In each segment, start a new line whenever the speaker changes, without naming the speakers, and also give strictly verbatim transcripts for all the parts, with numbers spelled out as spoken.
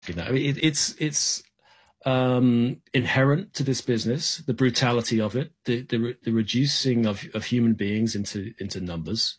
You know, it, it's it's um, inherent to this business, the brutality of it, the the, the reducing of, of human beings into into numbers.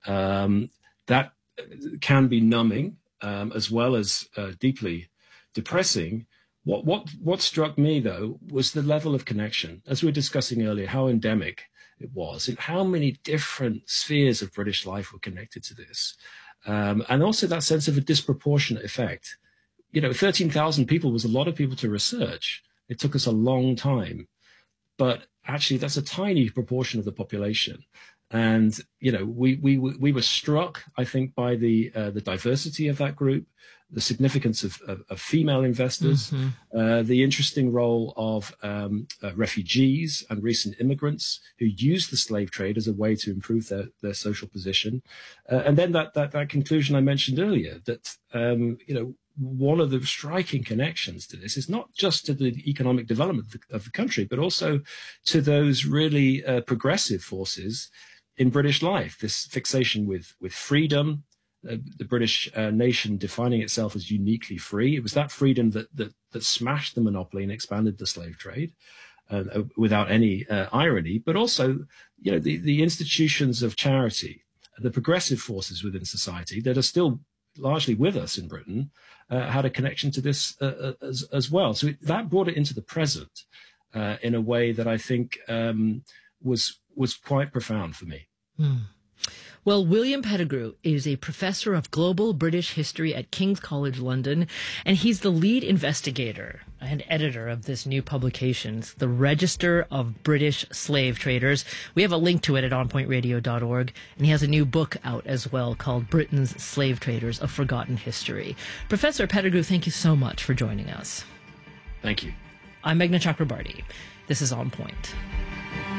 Um, that can be numbing, um, as well as uh, deeply depressing. What what what struck me though was the level of connection, as we were discussing earlier, how endemic it was, and how many different spheres of British life were connected to this, um, and also that sense of a disproportionate effect. You know, thirteen thousand people was a lot of people to research. It took us a long time, but actually that's a tiny proportion of the population. And, you know, we, we, we were struck, I think, by the, uh, the diversity of that group, the significance of, of, of female investors, mm-hmm. uh, the interesting role of um, uh, refugees and recent immigrants who used the slave trade as a way to improve their, their social position. Uh, and then that, that, that conclusion I mentioned earlier, that, um, you know, one of the striking connections to this is not just to the economic development of the, of the country, but also to those really uh, progressive forces in British life, this fixation with, with freedom, uh, the British uh, nation defining itself as uniquely free. It was that freedom that, that, that smashed the monopoly and expanded the slave trade, uh, uh, without any uh, irony, but also, you know, the, the institutions of charity, the progressive forces within society that are still largely with us in Britain, uh, had a connection to this uh, as, as well. So it, that brought it into the present uh, in a way that I think um, was was quite profound for me.
Hmm. Well, William Pettigrew is a professor of global British history at King's College London, and he's the lead investigator and editor of this new publication, The Register of British Slave Traders. We have a link to it at on point radio dot org, and he has a new book out as well called Britain's Slave Traders, A Forgotten History. Professor Pettigrew, thank you so much for joining us.
Thank you.
I'm Meghna Chakrabarti. This is On Point.